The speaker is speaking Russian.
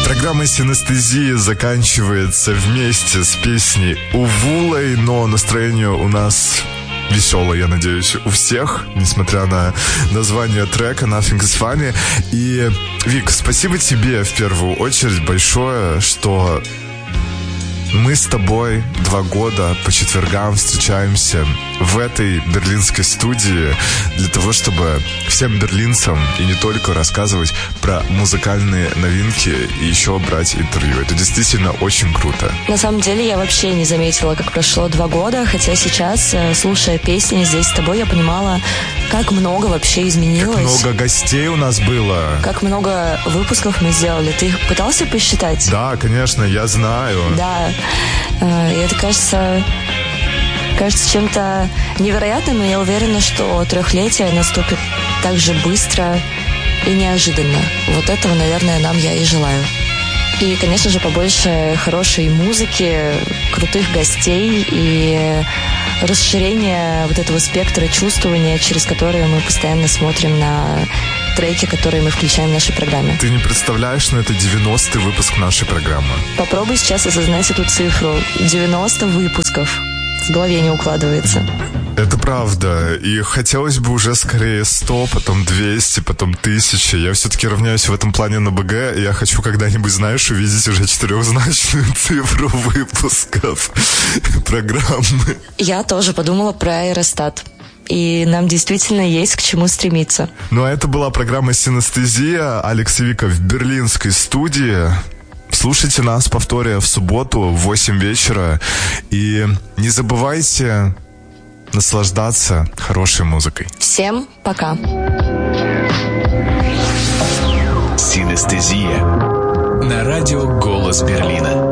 Программа «Синестезия» заканчивается вместе с песней «Увулой», но настроение у нас веселое, я надеюсь, у всех, несмотря на название трека «Nothing is funny». И, Вик, спасибо тебе в первую очередь большое, что мы с тобой 2 года по четвергам встречаемся в этой берлинской студии для того, чтобы всем берлинцам и не только рассказывать про музыкальные новинки и еще брать интервью. Это действительно очень круто. На самом деле я вообще не заметила, как прошло 2 года, хотя сейчас, слушая песни здесь с тобой, я понимала, как много вообще изменилось. Как много гостей у нас было. Как много выпусков мы сделали. Ты их пытался посчитать? Да, конечно, я знаю. Да. И это кажется чем-то невероятным, и я уверена, что 3-летие наступит так же быстро и неожиданно. Вот этого, наверное, нам я и желаю. И, конечно же, побольше хорошей музыки, крутых гостей и расширение вот этого спектра чувствования, через которые мы постоянно смотрим на треки, которые мы включаем в нашей программе. Ты не представляешь, но это 90-й выпуск нашей программы. Попробуй сейчас осознать эту цифру. 90 выпусков. В голове не укладывается. Это правда. И хотелось бы уже скорее 100, потом 200, потом 1000. Я все-таки равняюсь в этом плане на БГ. И я хочу когда-нибудь, знаешь, увидеть уже 4-значную цифру выпусков программы. Я тоже подумала про Аэростат. И нам действительно есть к чему стремиться. Ну а это была программа «Синестезия». Алекс и Вика в берлинской студии. Слушайте нас в повторе в субботу в 8 вечера. И не забывайте наслаждаться хорошей музыкой. Всем пока. «Синестезия» на радио «Голос Берлина».